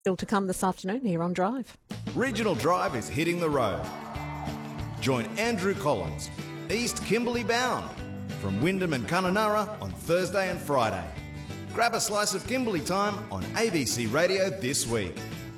Still to come this afternoon here on Drive. Regional Drive is hitting the road. Join Andrew Collins, East Kimberley bound, from Wyndham and Kununurra on Thursday and Friday. Grab a slice of Kimberley time on ABC Radio this week.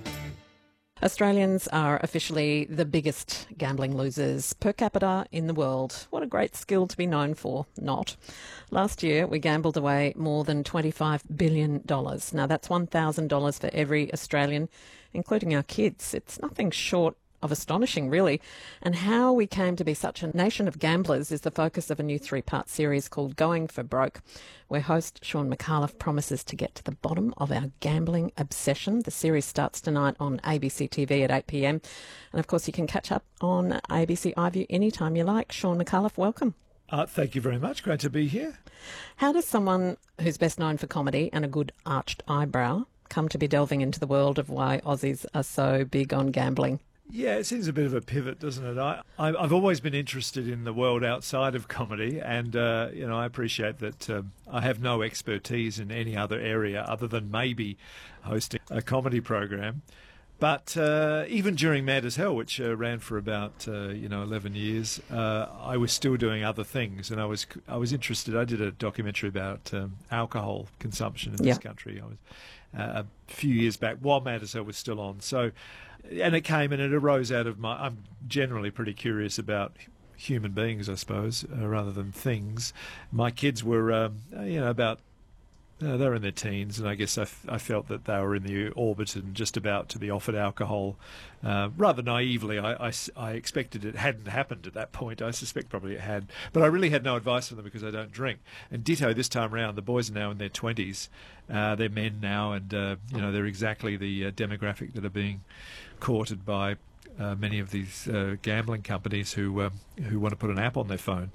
Australians are officially the biggest gambling losers per capita in the world. What a great skill to be known for. Not. Last year, we gambled away more than $25 billion. Now, that's $1,000 for every Australian, including our kids. It's nothing short of astonishing, really. And how we came to be such a nation of gamblers is the focus of a new 3-part series called Going for Broke, where host Sean McAuliffe promises to get to the bottom of our gambling obsession. The series starts tonight on ABC TV at 8 p.m. And, of course, you can catch up on ABC iView anytime you like. Sean McAuliffe, welcome. Thank you very much. Great to be here. How does someone who's best known for comedy and a good arched eyebrow come to be delving into the world of why Aussies are so big on gambling? Yeah, it seems a bit of a pivot, doesn't it? I've always been interested in the world outside of comedy, and I appreciate that I have no expertise in any other area other than maybe hosting a comedy program. But even during Mad as Hell, which ran for about 11 years, I was still doing other things, and I was interested. I did a documentary about alcohol consumption in this country. I was a few years back while Mad as Hell was still on. So, and it came and it arose out of I'm generally pretty curious about human beings, I suppose, rather than things. My kids were, about. They were in their teens, and I guess I felt that they were in the orbit and just about to be offered alcohol. Rather naively, I expected it hadn't happened at that point. I suspect probably it had. But I really had no advice for them because I don't drink. And ditto this time around, the boys are now in their 20s. They're men now, and they're exactly the demographic that are being courted by many of these gambling companies who want to put an app on their phone.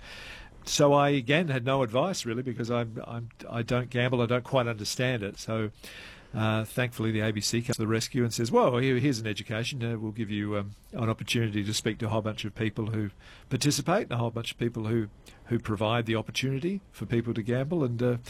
So I, again, had no advice, really, because I don't gamble. I don't quite understand it. So thankfully the ABC comes to the rescue and says, well, here's an education. We'll give you an opportunity to speak to a whole bunch of people who participate and a whole bunch of people who provide the opportunity for people to gamble.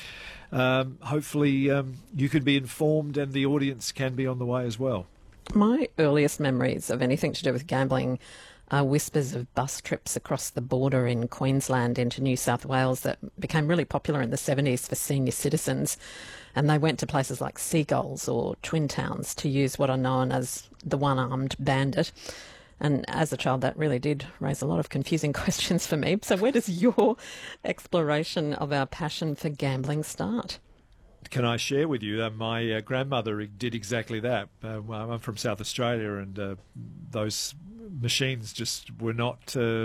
And hopefully you can be informed and the audience can be on the way as well. My earliest memories of anything to do with gambling are whispers of bus trips across the border in Queensland into New South Wales that became really popular in the 70s for senior citizens. And they went to places like Seagulls or Twin Towns to use what are known as the one-armed bandit. And as a child, that really did raise a lot of confusing questions for me. So where does your exploration of our passion for gambling start? Can I share with you, my grandmother did exactly that. I'm from South Australia, and those machines just were not